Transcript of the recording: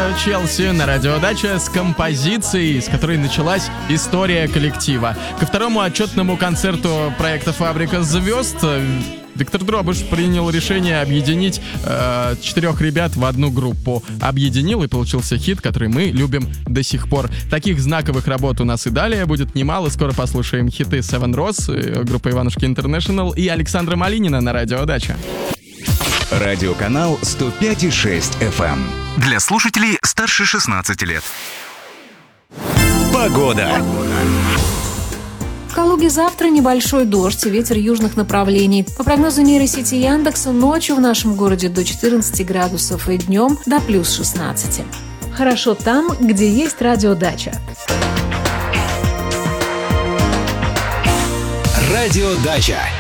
Челси на радиодаче с композицией, с которой началась история коллектива. Ко второму отчетному концерту проекта «Фабрика звезд» Виктор Дробыш принял решение объединить 4 ребят в одну группу. Объединил, и получился хит, который мы любим до сих пор. Таких знаковых работ у нас и далее будет немало. Скоро послушаем хиты Seven Rose, группа Иванушки Интернешнл и Александра Малинина на радиодаче. Радиоканал 105,6 FM. Для слушателей старше 16 лет. Погода. В Калуге завтра небольшой дождь и ветер южных направлений. По прогнозу нейросети Яндекса, ночью в нашем городе до 14 градусов и днем до плюс 16. Хорошо там, где есть радиодача. Радиодача.